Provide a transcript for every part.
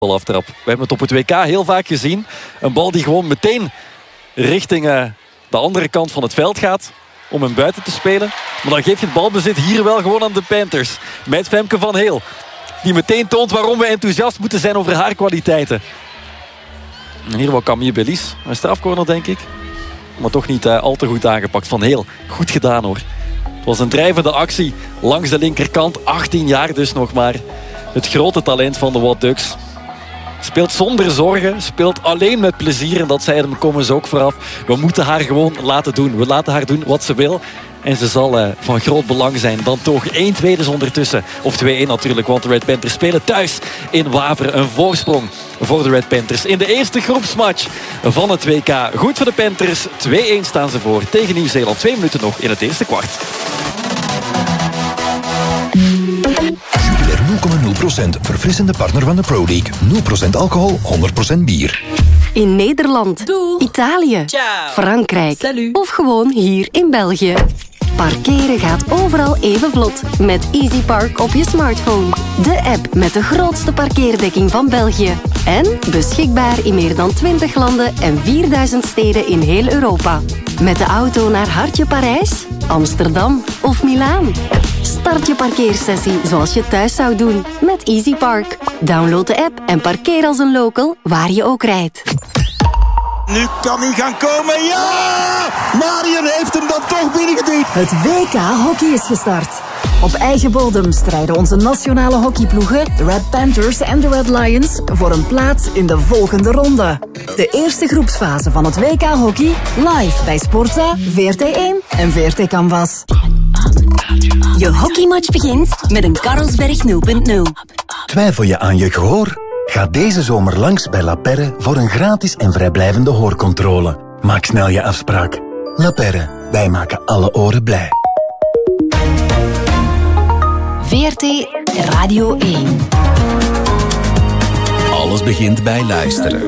Aftrap. We hebben het op het WK heel vaak gezien. Een bal die gewoon meteen richting de andere kant van het veld gaat om hem buiten te spelen. Maar dan geef je het balbezit hier wel gewoon aan de Panthers. Met Femke van Heel. Die meteen toont waarom we enthousiast moeten zijn over haar kwaliteiten. En hier wel Camille Bellis. Een strafcorner denk ik. Maar toch niet al te goed aangepakt. Van Heel. Goed gedaan hoor. Het was een drijvende actie langs de linkerkant. 18 jaar dus nog maar. Het grote talent van de What Ducks. Speelt zonder zorgen, speelt alleen met plezier. En dat zeiden komen ze ook vooraf. We moeten haar gewoon laten doen. We laten haar doen wat ze wil. En ze zal van groot belang zijn. Dan toch 1-2 dus ondertussen. Of 2-1 natuurlijk, want de Red Panthers spelen thuis in Wavre. Een voorsprong voor de Red Panthers in de eerste groepsmatch van het WK. Goed voor de Panthers. 2-1 staan ze voor tegen Nieuw-Zeeland. 2 minuten nog in het eerste kwart. Jupiler 0,0%. Verfrissende partner van de Pro League. 0% alcohol, 100% bier. In Nederland, Italië, Frankrijk of gewoon hier in België. Parkeren gaat overal even vlot met EasyPark op je smartphone. De app met de grootste parkeerdekking van België. En beschikbaar in meer dan 20 landen en 4000 steden in heel Europa. Met de auto naar Hartje Parijs, Amsterdam of Milaan. Start je parkeersessie zoals je thuis zou doen met EasyPark. Download de app en parkeer als een local waar je ook rijdt. Nu kan hij gaan komen. Ja! Marion heeft hem dan toch binnengediend. Het WK Hockey is gestart. Op eigen bodem strijden onze nationale hockeyploegen, de Red Panthers en de Red Lions, voor een plaats in de volgende ronde. De eerste groepsfase van het WK Hockey, live bij Sportza, VRT1 en VRT Canvas. Je hockeymatch begint met een Carlsberg 0.0. Twijfel je aan je gehoor? Ga deze zomer langs bij La Perre voor een gratis en vrijblijvende hoorcontrole. Maak snel je afspraak. La Perre, wij maken alle oren blij. VRT Radio 1. Alles begint bij luisteren.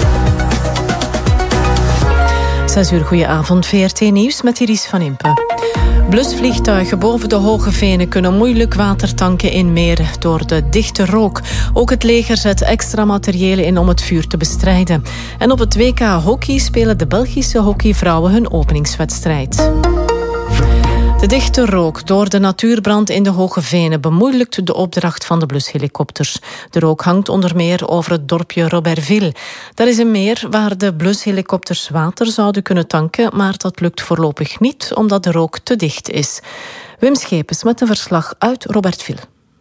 6 uur, goedenavond. VRT Nieuws met Iris van Impe. Blusvliegtuigen boven de Hoge Venen kunnen moeilijk water tanken in meren door de dichte rook. Ook het leger zet extra materiële in om het vuur te bestrijden. En op het WK Hockey spelen de Belgische hockeyvrouwen hun openingswedstrijd. De dichte rook door de natuurbrand in de Hoge Venen bemoeilijkt de opdracht van de blushelikopters. De rook hangt onder meer over het dorpje Robertville. Daar is een meer waar de blushelikopters water zouden kunnen tanken, maar dat lukt voorlopig niet omdat de rook te dicht is. Wim Schepens met een verslag uit Robertville.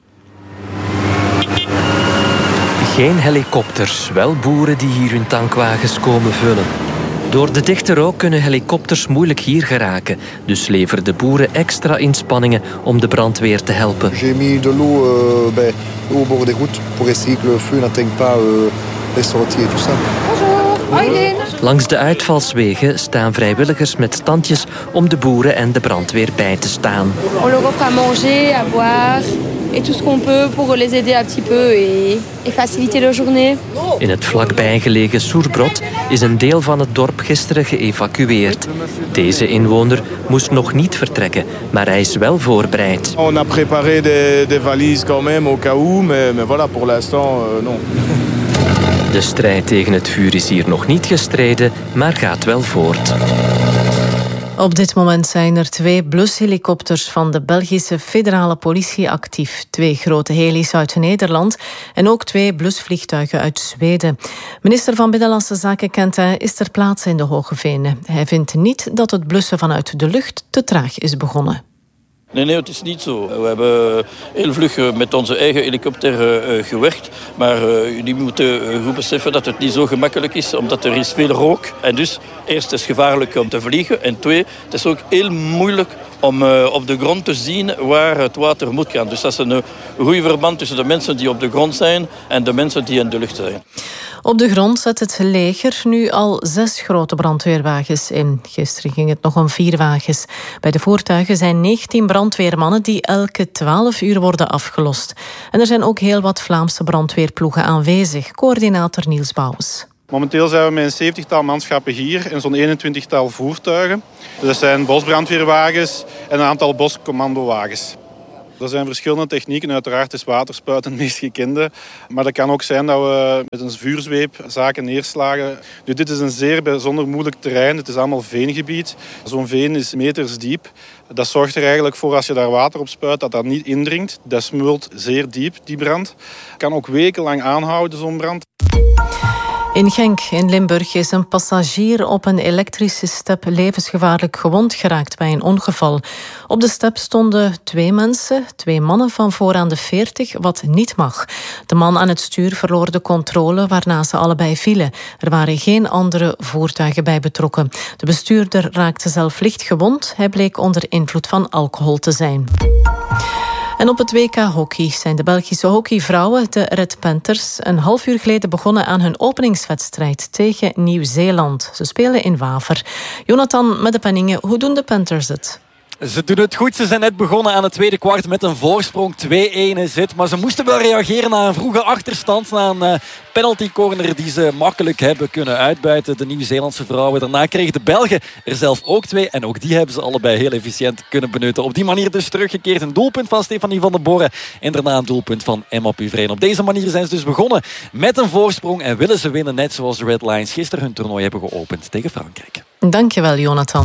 Geen helikopters, wel boeren die hier hun tankwagens komen vullen. Door de dichte rook kunnen helikopters moeilijk hier geraken. Dus leveren de boeren extra inspanningen om de brandweer te helpen. J'ai mis de l'eau au bord des routes pour essayer que le feu n'atteigne pas les sorties et tout ça. Langs de uitvalswegen staan vrijwilligers met standjes om de boeren en de brandweer bij te staan. On leur offre à manger, à boire et tout ce qu'on peut pour les aider un petit peu et faciliter leur journée. In het vlakbij gelegen Soerbrod is een deel van het dorp gisteren geëvacueerd. Deze inwoner moest nog niet vertrekken, maar hij is wel voorbereid. On a préparé des valises quand même au cas où, mais voilà, pour l'instant non. De strijd tegen het vuur is hier nog niet gestreden, maar gaat wel voort. Op dit moment zijn er 2 blushelikopters van de Belgische federale politie actief. 2 grote helis uit Nederland en ook 2 blusvliegtuigen uit Zweden. Minister van Binnenlandse Zaken Quentin is ter plaatse in de Hoge Venen. Hij vindt niet dat het blussen vanuit de lucht te traag is begonnen. Nee, het is niet zo. We hebben heel vlug met onze eigen helikopter gewerkt. Maar jullie moeten goed beseffen dat het niet zo gemakkelijk is, omdat er is veel rook. En dus, eerst is het gevaarlijk om te vliegen. En 2, het is ook heel moeilijk om op de grond te zien waar het water moet gaan. Dus dat is een goede verband tussen de mensen die op de grond zijn en de mensen die in de lucht zijn. Op de grond zet het leger nu al 6 grote brandweerwagens in. Gisteren ging het nog om 4 wagens. Bij de voertuigen zijn 19 brandweermannen die elke 12 uur worden afgelost. En er zijn ook heel wat Vlaamse brandweerploegen aanwezig. Coördinator Niels Bouwens. Momenteel zijn we met een 70-tal manschappen hier en zo'n 21-tal voertuigen. Dus dat zijn bosbrandweerwagens en een aantal boscommandowagens. Er zijn verschillende technieken. Uiteraard is waterspuiten het meest gekende. Maar dat kan ook zijn dat we met een vuurzweep zaken neerslagen. Nu, dit is een zeer bijzonder moeilijk terrein. Het is allemaal veengebied. Zo'n veen is meters diep. Dat zorgt er eigenlijk voor, als je daar water op spuit, dat dat niet indringt. Dat smeult zeer diep, die brand. Kan ook wekenlang aanhouden, zo'n brand. In Genk in Limburg is een passagier op een elektrische step levensgevaarlijk gewond geraakt bij een ongeval. Op de step stonden 2 mensen, 2 mannen van vooraan de 40, wat niet mag. De man aan het stuur verloor de controle, waarna ze allebei vielen. Er waren geen andere voertuigen bij betrokken. De bestuurder raakte zelf licht gewond. Hij bleek onder invloed van alcohol te zijn. En op het WK hockey zijn de Belgische hockeyvrouwen, de Red Panthers, een half uur geleden begonnen aan hun openingswedstrijd tegen Nieuw-Zeeland. Ze spelen in Waver. Jonathan met de penningen, hoe doen de Panthers het? Ze doen het goed. Ze zijn net begonnen aan het tweede kwart met een voorsprong. 2-1 is het. Maar ze moesten wel reageren na een vroege achterstand. Na een penalty corner die ze makkelijk hebben kunnen uitbuiten. De Nieuw-Zeelandse vrouwen. Daarna kregen de Belgen er zelf ook 2. En ook die hebben ze allebei heel efficiënt kunnen benutten. Op die manier dus teruggekeerd. Een doelpunt van Stefanie van den Borre. En daarna een doelpunt van Emma Puvreen. Op deze manier zijn ze dus begonnen met een voorsprong. En willen ze winnen, net zoals de Red Lions gisteren hun toernooi hebben geopend tegen Frankrijk. Dankjewel, Jonathan.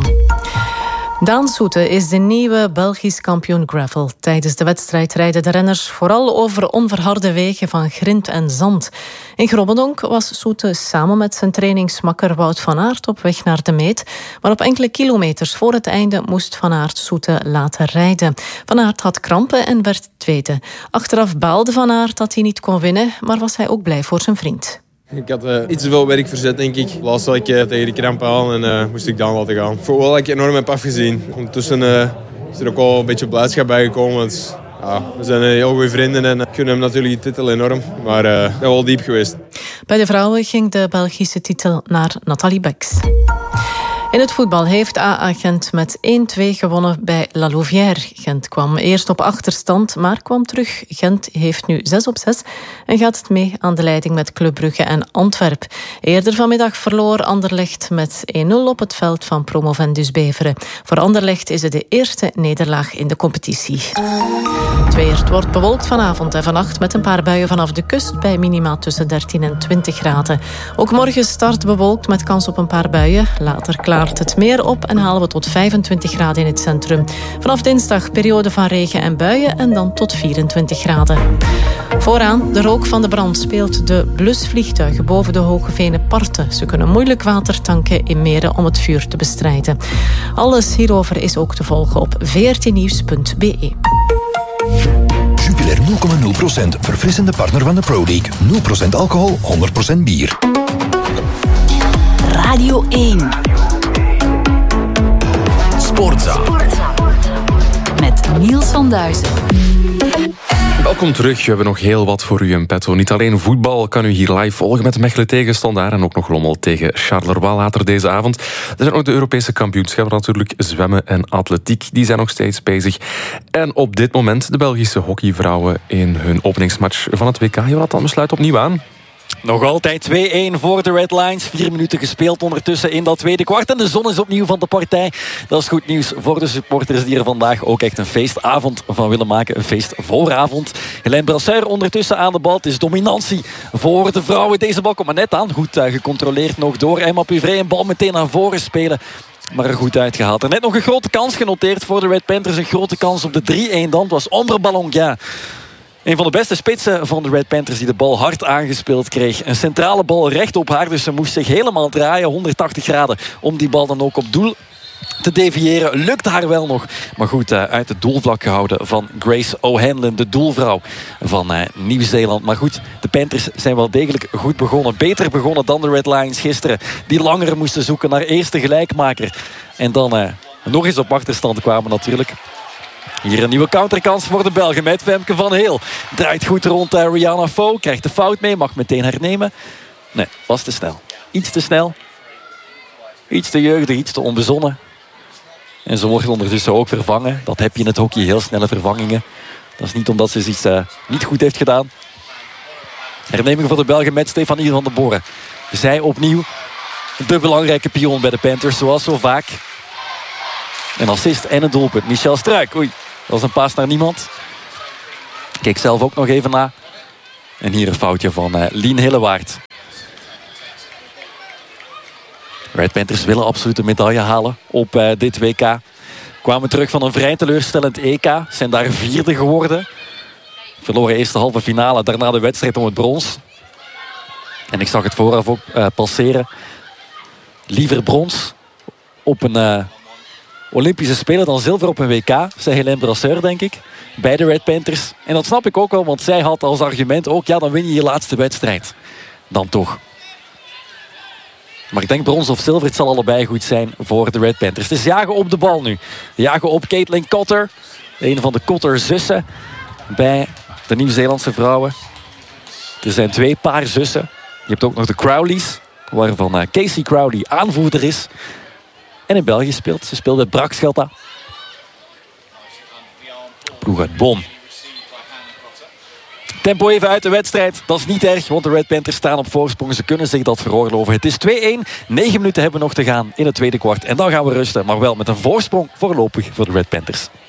Daan Soete is de nieuwe Belgisch kampioen gravel. Tijdens de wedstrijd rijden de renners vooral over onverharde wegen van grind en zand. In Grobbedonk was Soete samen met zijn trainingsmakker Wout van Aert op weg naar de meet. Maar op enkele kilometers voor het einde moest Van Aert Soete laten rijden. Van Aert had krampen en werd tweede. Achteraf baalde Van Aert dat hij niet kon winnen, maar was hij ook blij voor zijn vriend. Ik had iets te veel werk verzet, denk ik. Laatst zat ik tegen de krampen aan en moest ik dan laten gaan. Ik voel wel dat ik enorm heb afgezien. Ondertussen is er ook wel een beetje blijdschap bij gekomen. Want, we zijn heel goede vrienden en kunnen hem natuurlijk die titel enorm. Maar dat is wel diep geweest. Bij de vrouwen ging de Belgische titel naar Nathalie Beks. In het voetbal heeft AA Gent met 1-2 gewonnen bij La Louvière. Gent kwam eerst op achterstand, maar kwam terug. Gent heeft nu 6-6 en gaat het mee aan de leiding met Club Brugge en Antwerp. Eerder vanmiddag verloor Anderlecht met 1-0 op het veld van Promovendus Beveren. Voor Anderlecht is het de eerste nederlaag in de competitie. Het weer. Het wordt bewolkt vanavond en vannacht met een paar buien vanaf de kust bij minima tussen 13 en 20 graden. Ook morgen start bewolkt met kans op een paar buien. Later klaart het meer op en halen we tot 25 graden in het centrum. Vanaf dinsdag periode van regen en buien en dan tot 24 graden. Vooraan, de rook van de brand speelt de blusvliegtuigen boven de Hoogevenen Parten. Ze kunnen moeilijk water tanken in meren om het vuur te bestrijden. Alles hierover is ook te volgen op vrtnieuws.be. Jupiler 0,0%. Verfrissende partner van de Pro League. 0% alcohol, 100% bier. Radio 1. Sportza. Met Niels van Duizen. Welkom terug. We hebben nog heel wat voor u in petto. Niet alleen voetbal kan u hier live volgen met Mechelen tegen Standaard en ook nog Lommel tegen Charleroi later deze avond. Er zijn ook de Europese kampioenschappen natuurlijk, zwemmen en atletiek. Die zijn nog steeds bezig. En op dit moment de Belgische hockeyvrouwen in hun openingsmatch van het WK. Jonathan besluit opnieuw aan. Nog altijd 2-1 voor de Red Lions. 4 minuten gespeeld ondertussen in dat tweede kwart. En de zon is opnieuw van de partij. Dat is goed nieuws voor de supporters die er vandaag ook echt een feestavond van willen maken. Een feestvooravond. Helene Brasseur ondertussen aan de bal. Het is dominantie voor de vrouwen. Deze bal komt maar net aan. Goed gecontroleerd nog door Emma Puvreen. Een bal meteen naar voren spelen. Maar er goed uitgehaald. Er net nog een grote kans genoteerd voor de Red Panthers. Een grote kans op de 3-1 dan. Het was Ombre Ballonguin. Een van de beste spitsen van de Red Panthers die de bal hard aangespeeld kreeg. Een centrale bal recht op haar, dus ze moest zich helemaal draaien, 180 graden, om die bal dan ook op doel te deviëren. Lukt haar wel nog, maar goed uit het doelvlak gehouden van Grace O'Hanlon, de doelvrouw van Nieuw-Zeeland. Maar goed, de Panthers zijn wel degelijk goed begonnen. Beter begonnen dan de Red Lions gisteren, die langer moesten zoeken naar eerste gelijkmaker. En dan nog eens op achterstand kwamen natuurlijk. Hier een nieuwe counterkans voor de Belgen met Femke van Heel. Draait goed rond Rihanna Faux. Krijgt de fout mee, mag meteen hernemen. Nee, was te snel. Iets te snel. Iets te jeugdig, iets te onbezonnen. En ze wordt ondertussen ook vervangen. Dat heb je in het hockey, heel snelle vervangingen. Dat is niet omdat ze iets niet goed heeft gedaan. Herneming voor de Belgen met Stefanie van den Borre. Zij opnieuw de belangrijke pion bij de Panthers, zoals zo vaak. Een assist en een doelpunt. Michel Struik. Oei, dat was een paas naar niemand. Kijk zelf ook nog even na. En hier een foutje van Lien Hillewaard. Red Panthers willen absoluut een medaille halen op dit WK. Kwamen terug van een vrij teleurstellend EK. Zijn daar 4e geworden. Verloren eerst de halve finale. Daarna de wedstrijd om het brons. En ik zag het vooraf ook passeren. Liever brons op een Olympische Spelen dan zilver op een WK. Zei Helene Brasseur, denk ik. Bij de Red Panthers. En dat snap ik ook wel, want zij had als argument ook... ja, dan win je je laatste wedstrijd. Dan toch. Maar ik denk brons of zilver, het zal allebei goed zijn voor de Red Panthers. Het is jagen op de bal nu. Jagen op Caitlin Cotter. Een van de Cotter-zussen bij de Nieuw-Zeelandse vrouwen. Er zijn 2 paar zussen. Je hebt ook nog de Crowleys, waarvan Casey Crowley aanvoerder is. En in België speelt. Ze speelt bij Braksgelta. Ploeg uit Bonn. Tempo even uit de wedstrijd. Dat is niet erg, want de Red Panthers staan op voorsprong. Ze kunnen zich dat veroorloven. Het is 2-1. 9 minuten hebben we nog te gaan in het tweede kwart. En dan gaan we rusten. Maar wel met een voorsprong voorlopig voor de Red Panthers.